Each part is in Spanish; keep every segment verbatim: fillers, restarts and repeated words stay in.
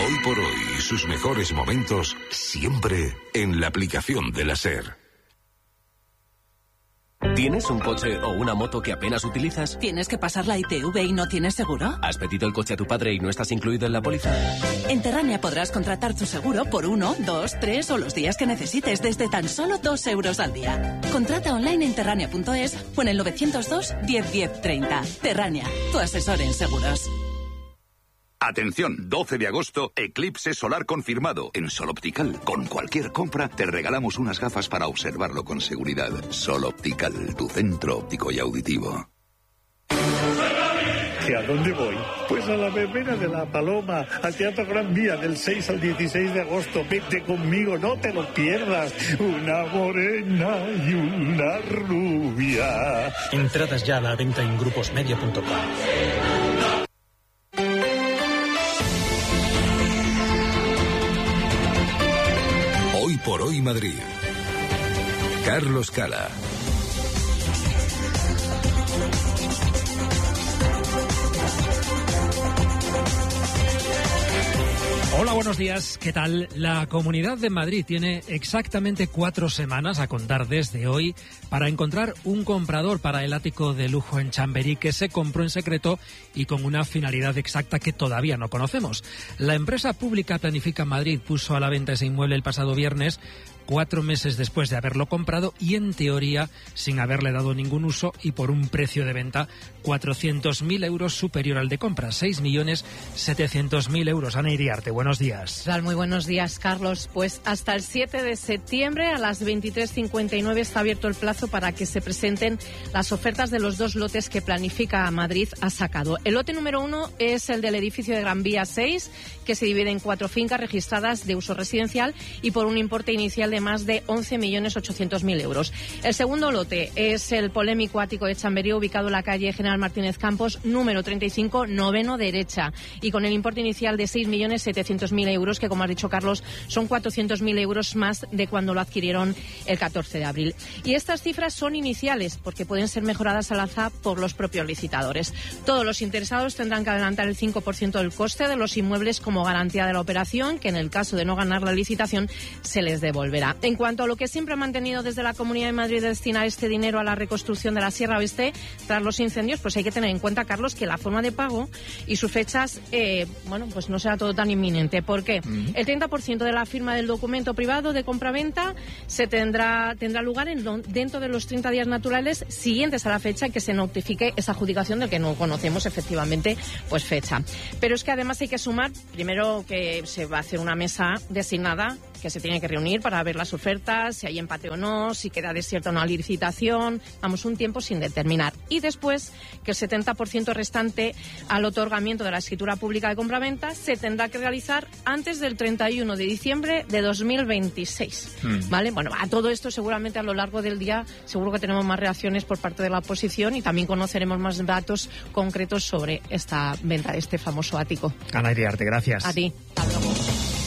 Hoy por hoy, sus mejores momentos siempre en la aplicación de la SER. ¿Tienes un coche o una moto que apenas utilizas? ¿Tienes que pasar la I T V y no tienes seguro? ¿Has pedido el coche a tu padre y no estás incluido en la póliza? En Terrania podrás contratar tu seguro por uno, dos, tres o los días que necesites desde tan solo dos euros al día. Contrata online en terrania punto es o en el novecientos dos, diez, diez, treinta. Terrania, tu asesor en seguros. Atención, doce de agosto, eclipse solar confirmado. En Sol Optical, con cualquier compra, te regalamos unas gafas para observarlo con seguridad. Sol Optical, tu centro óptico y auditivo. ¿Y a dónde voy? Pues a la verbena de La Paloma, al Teatro Gran Vía, del seis al dieciséis de agosto. Vete conmigo, no te lo pierdas. Una morena y una rubia. Entradas ya a la venta en gruposmedia punto com. Hoy por hoy Madrid. Carlos Cala. Hola, buenos días. ¿Qué tal? La Comunidad de Madrid tiene exactamente cuatro semanas a contar desde hoy para encontrar un comprador para el ático de lujo en Chamberí que se compró en secreto y con una finalidad exacta que todavía no conocemos. La empresa pública Planifica Madrid puso a la venta ese inmueble el pasado viernes, cuatro meses después de haberlo comprado y, en teoría, sin haberle dado ningún uso y por un precio de venta cuatrocientos mil euros superior al de compra, seis millones setecientos mil euros. Ana Iriarte, buenos días. Muy buenos días, Carlos. Pues hasta el siete de septiembre a las veintitrés cincuenta y nueve está abierto el plazo para que se presenten las ofertas de los dos lotes que Planifica Madrid ha sacado. El lote número uno es el del edificio de Gran Vía seis, que se divide en cuatro fincas registradas de uso residencial y por un importe inicial de de más de once millones ochocientos mil euros. El segundo lote es el polémico ático de Chamberí, ubicado en la calle General Martínez Campos, número treinta y cinco, noveno derecha, y con el importe inicial de seis millones setecientos mil euros, que, como ha dicho Carlos, son cuatrocientos mil euros más de cuando lo adquirieron el catorce de abril. Y estas cifras son iniciales, porque pueden ser mejoradas al alza por los propios licitadores. Todos los interesados tendrán que adelantar el cinco por ciento del coste de los inmuebles como garantía de la operación, que en el caso de no ganar la licitación se les devolverá. En cuanto a lo que siempre ha mantenido desde la Comunidad de Madrid de destinar este dinero a la reconstrucción de la Sierra Oeste tras los incendios, pues hay que tener en cuenta, Carlos, que la forma de pago y sus fechas, eh, bueno, pues no será todo tan inminente. ¿Por qué? Uh-huh. El treinta por ciento de la firma del documento privado de compraventa se tendrá tendrá lugar en lo, dentro de los treinta días naturales siguientes a la fecha en que se notifique esa adjudicación, del que no conocemos efectivamente pues fecha. Pero es que además hay que sumar, primero, que se va a hacer una mesa designada que se tiene que reunir para ver las ofertas, si hay empate o no, si queda desierta o no la licitación, vamos, un tiempo sin determinar. Y después, que el setenta por ciento restante al otorgamiento de la escritura pública de compraventa se tendrá que realizar antes del treinta y uno de diciembre de dos mil veintiséis. Hmm. ¿Vale? Bueno, a todo esto seguramente a lo largo del día seguro que tenemos más reacciones por parte de la oposición y también conoceremos más datos concretos sobre esta venta de este famoso ático. Ana Iriarte, gracias. A ti. Hasta luego.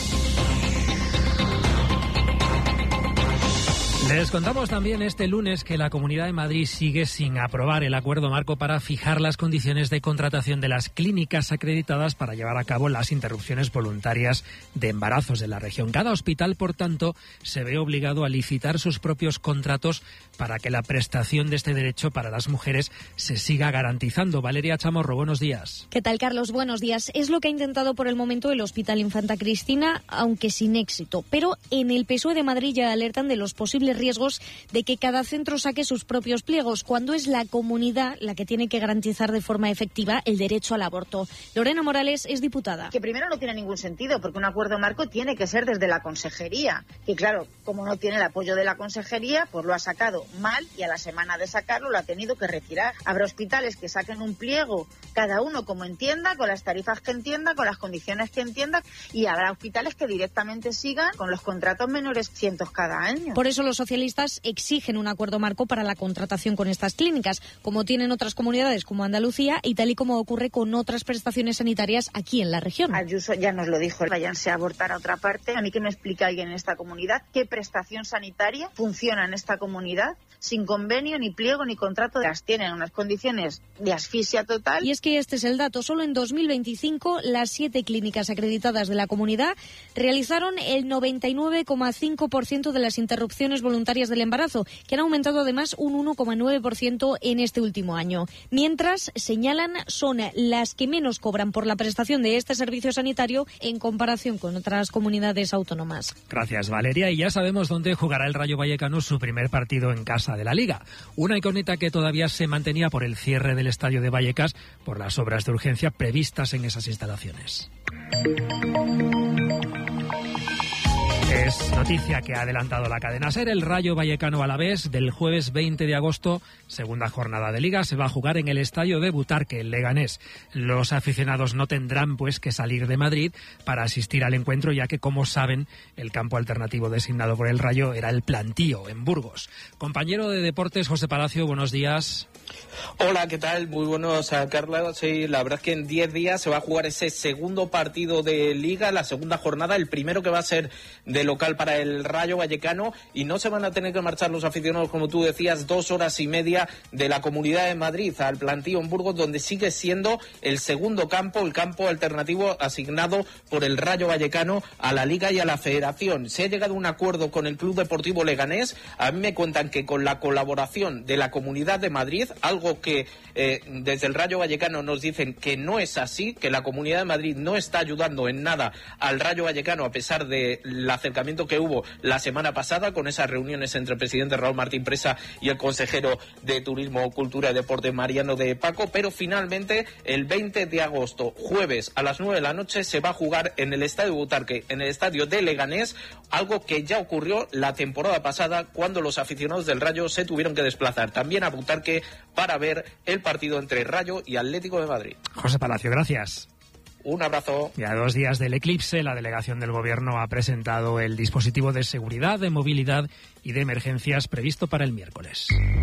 Les contamos también este lunes que la Comunidad de Madrid sigue sin aprobar el acuerdo marco para fijar las condiciones de contratación de las clínicas acreditadas para llevar a cabo las interrupciones voluntarias de embarazos de la región. Cada hospital, por tanto, se ve obligado a licitar sus propios contratos para que la prestación de este derecho para las mujeres se siga garantizando. Valeria Chamorro, buenos días. ¿Qué tal, Carlos? Buenos días. Es lo que ha intentado por el momento el Hospital Infanta Cristina, aunque sin éxito. Pero en el P S O E de Madrid ya alertan de los posibles riesgos de que cada centro saque sus propios pliegos, cuando es la comunidad la que tiene que garantizar de forma efectiva el derecho al aborto. Lorena Morales es diputada. Que primero no tiene ningún sentido, porque un acuerdo marco tiene que ser desde la consejería. Y claro, como no tiene el apoyo de la consejería, pues lo ha sacado mal y a la semana de sacarlo lo ha tenido que retirar. Habrá hospitales que saquen un pliego, cada uno como entienda, con las tarifas que entienda, con las condiciones que entienda, y habrá hospitales que directamente sigan con los contratos menores cientos cada año. Por eso los socialistas exigen un acuerdo marco para la contratación con estas clínicas, como tienen otras comunidades como Andalucía y tal y como ocurre con otras prestaciones sanitarias aquí en la región. Ayuso ya nos lo dijo, váyanse a abortar a otra parte. A mí que me explica alguien en esta comunidad qué prestación sanitaria funciona en esta comunidad sin convenio, ni pliego, ni contrato. Las tienen unas condiciones de asfixia total. Y es que este es el dato. Solo en dos mil veinticinco las siete clínicas acreditadas de la comunidad realizaron el noventa y nueve coma cinco por ciento de las interrupciones voluntarias del embarazo, que han aumentado además un uno coma nueve por ciento en este último año. Mientras, señalan, son las que menos cobran por la prestación de este servicio sanitario en comparación con otras comunidades autónomas. Gracias, Valeria. Y ya sabemos dónde jugará el Rayo Vallecano su primer partido en casa de la Liga. Una incógnita que todavía se mantenía por el cierre del estadio de Vallecas por las obras de urgencia previstas en esas instalaciones. Es noticia que ha adelantado la cadena SER. El Rayo Vallecano Alavés del jueves veinte de agosto, segunda jornada de Liga, se va a jugar en el estadio de Butarque, en Leganés. Los aficionados no tendrán pues que salir de Madrid para asistir al encuentro, ya que, como saben, el campo alternativo designado por el Rayo era el Plantío, en Burgos. Compañero de Deportes, José Palacio, buenos días. Hola, ¿qué tal? Muy buenos, Carlos. Sí, la verdad es que en diez días se va a jugar ese segundo partido de Liga, la segunda jornada, el primero que va a ser de local para el Rayo Vallecano, y no se van a tener que marchar los aficionados, como tú decías, dos horas y media de la Comunidad de Madrid al Plantío en Burgos, donde sigue siendo el segundo campo, el campo alternativo asignado por el Rayo Vallecano a la Liga y a la Federación. Se ha llegado a un acuerdo con el Club Deportivo Leganés. A mí me cuentan que con la colaboración de la Comunidad de Madrid, algo que eh, desde el Rayo Vallecano nos dicen que no es así, que la Comunidad de Madrid no está ayudando en nada al Rayo Vallecano, a pesar del acercamiento que hubo la semana pasada con esas reuniones entre el presidente Raúl Martín Presa y el consejero de Turismo, Cultura y Deporte, Mariano de Paco. Pero finalmente el veinte de agosto, jueves a las nueve de la noche, se va a jugar en el Estadio Butarque, en el estadio de Leganés, algo que ya ocurrió la temporada pasada cuando los aficionados del Rayo se tuvieron que desplazar también a Butarque para ver el partido entre Rayo y Atlético de Madrid. José Palacio, gracias. Un abrazo. Y a dos días del eclipse, la delegación del Gobierno ha presentado el dispositivo de seguridad, de movilidad y de emergencias previsto para el miércoles.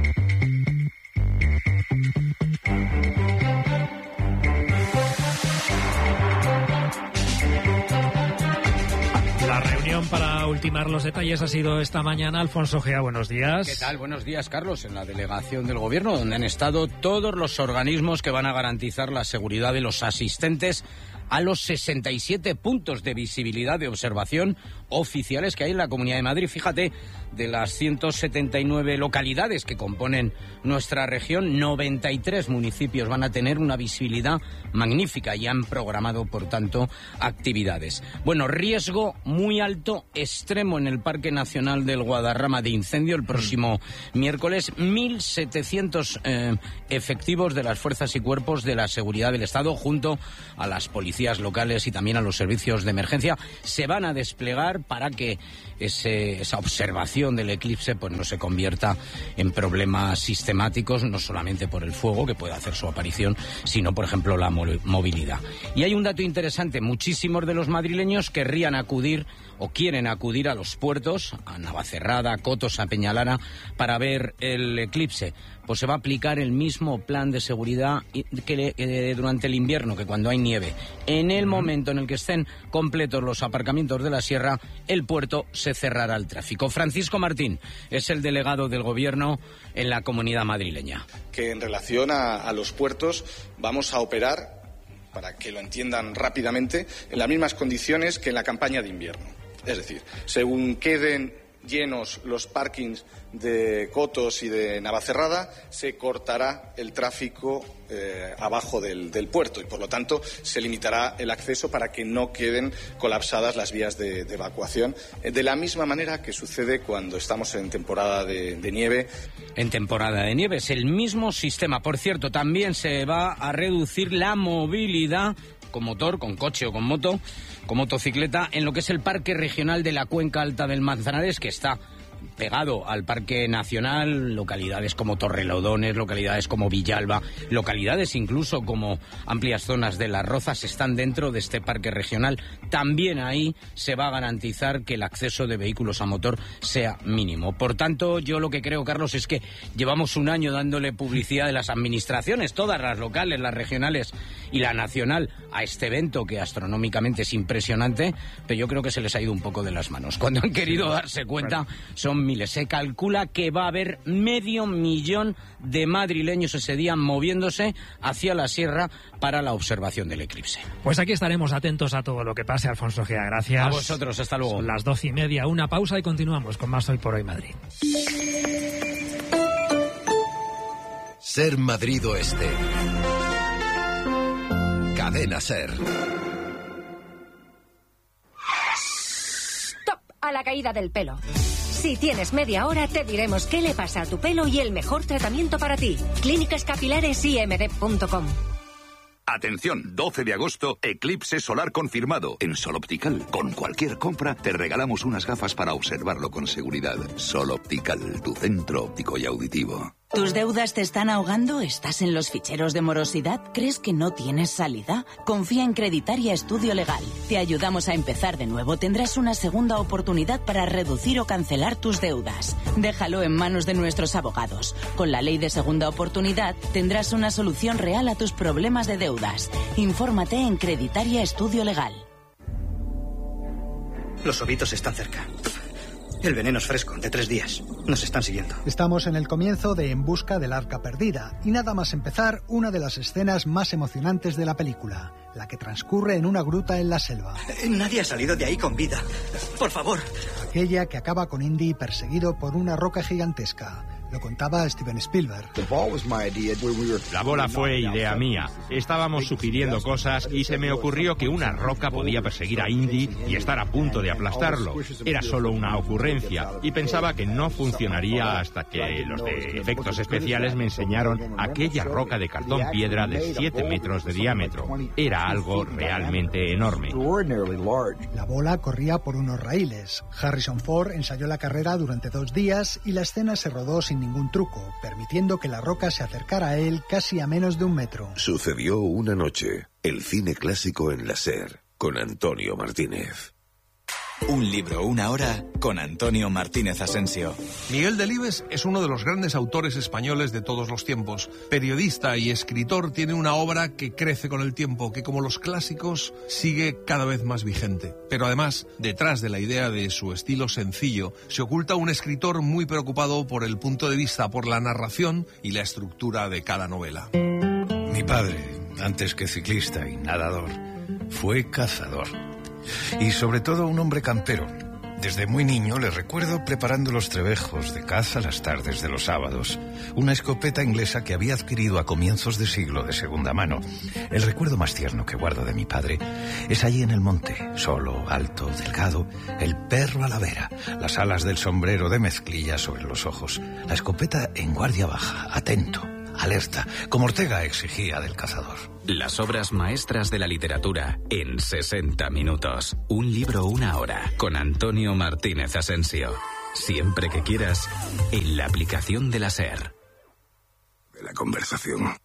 La reunión para ultimar los detalles ha sido esta mañana. Alfonso Gea, buenos días. ¿Qué tal? Buenos días, Carlos. En la delegación del Gobierno, donde han estado todos los organismos que van a garantizar la seguridad de los asistentes a los sesenta y siete puntos de visibilidad de observación oficiales que hay en la Comunidad de Madrid. Fíjate, de las ciento setenta y nueve localidades que componen nuestra región, noventa y tres municipios van a tener una visibilidad magnífica y han programado, por tanto, actividades. Bueno, riesgo muy alto, extremo en el Parque Nacional del Guadarrama de incendio el próximo mm. miércoles. mil setecientos eh, efectivos de las fuerzas y cuerpos de la seguridad del Estado, junto a las policías locales y también a los servicios de emergencia, se van a desplegar para que ese, esa observación del eclipse pues no se convierta en problemas sistemáticos, no solamente por el fuego, que puede hacer su aparición, sino, por ejemplo, la movilidad. Y hay un dato interesante: muchísimos de los madrileños querrían acudir o quieren acudir a los puertos, a Navacerrada, a Cotos, a Peñalara, para ver el eclipse. Pues se va a aplicar el mismo plan de seguridad que eh, durante el invierno, que cuando hay nieve. En el momento en el que estén completos los aparcamientos de la sierra, el puerto se cerrará al tráfico. Francisco Martín es el delegado del Gobierno en la Comunidad madrileña. Que en relación a, a los puertos vamos a operar, para que lo entiendan rápidamente, en las mismas condiciones que en la campaña de invierno. Es decir, según queden llenos los parkings de Cotos y de Navacerrada, se cortará el tráfico eh, abajo del, del puerto y, por lo tanto, se limitará el acceso para que no queden colapsadas las vías de, de evacuación, eh, de la misma manera que sucede cuando estamos en temporada de, de nieve. En temporada de nieve es el mismo sistema. Por cierto, también se va a reducir la movilidad con motor, con coche o con moto, con motocicleta, en lo que es el Parque Regional de la Cuenca Alta del Manzanares, que está pegado al Parque Nacional, localidades como Torrelodones, localidades como Villalba, localidades incluso como amplias zonas de Las Rozas están dentro de este parque regional. También ahí se va a garantizar que el acceso de vehículos a motor sea mínimo. Por tanto, yo lo que creo, Carlos, es que llevamos un año dándole publicidad de las administraciones, todas las locales, las regionales y la nacional, a este evento que astronómicamente es impresionante, pero yo creo que se les ha ido un poco de las manos. Cuando han querido darse cuenta, son miles. Se calcula que va a haber medio millón de madrileños ese día moviéndose hacia la sierra para la observación del eclipse. Pues aquí estaremos atentos a todo lo que pase, Alfonso Gea. Gracias. A vosotros, hasta luego. Son las doce y media, una pausa y continuamos con más Hoy por Hoy Madrid. Ser Madrid Oeste. Cadena Ser. Stop a la caída del pelo. Si tienes media hora, te diremos qué le pasa a tu pelo y el mejor tratamiento para ti. Clínicas Capilares I M D punto com. Atención, doce de agosto, eclipse solar confirmado en Sol Optical. Con cualquier compra te regalamos unas gafas para observarlo con seguridad. Sol Optical, tu centro óptico y auditivo. ¿Tus deudas te están ahogando? ¿Estás en los ficheros de morosidad? ¿Crees que no tienes salida? Confía en Creditaria Estudio Legal. Te ayudamos a empezar de nuevo. Tendrás una segunda oportunidad para reducir o cancelar tus deudas. Déjalo en manos de nuestros abogados. Con la ley de segunda oportunidad tendrás una solución real a tus problemas de deudas. Infórmate en Creditaria Estudio Legal. Los ovitos están cerca. El veneno es fresco, de tres días. Nos están siguiendo. Estamos en el comienzo de En busca del arca perdida, y nada más empezar, una de las escenas más emocionantes de la película, la que transcurre en una gruta en la selva. Nadie ha salido de ahí con vida. Por favor. Aquella que acaba con Indy perseguido por una roca gigantesca. Lo contaba Steven Spielberg. La bola fue idea mía. Estábamos sugiriendo cosas y se me ocurrió que una roca podía perseguir a Indy y estar a punto de aplastarlo. Era solo una ocurrencia y pensaba que no funcionaría hasta que los de efectos especiales me enseñaron aquella roca de cartón piedra de siete metros de diámetro. Era algo realmente enorme. La bola corría por unos raíles. Harrison Ford ensayó la carrera durante dos días y la escena se rodó sin ningún truco, permitiendo que la roca se acercara a él casi a menos de un metro. Sucedió una noche. El cine clásico en la SER, con Antonio Martínez. Un libro, una hora, con Antonio Martínez Asensio. Miguel Delibes es uno de los grandes autores españoles de todos los tiempos. Periodista y escritor, tiene una obra que crece con el tiempo, que como los clásicos sigue cada vez más vigente. Pero además, detrás de la idea de su estilo sencillo, se oculta un escritor muy preocupado por el punto de vista, por la narración y la estructura de cada novela. Mi padre, antes que ciclista y nadador, fue cazador. Y sobre todo un hombre campero. Desde muy niño le recuerdo preparando los trebejos de caza las tardes de los sábados. Una escopeta inglesa que había adquirido a comienzos de siglo de segunda mano. El recuerdo más tierno que guardo de mi padre es allí en el monte, solo, alto, delgado, el perro a la vera, las alas del sombrero de mezclilla sobre los ojos, la escopeta en guardia baja, atento, alerta, como Ortega exigía del cazador. Las obras maestras de la literatura en sesenta minutos. Un libro, una hora, con Antonio Martínez Asensio. Siempre que quieras, en la aplicación de la SER. De la conversación.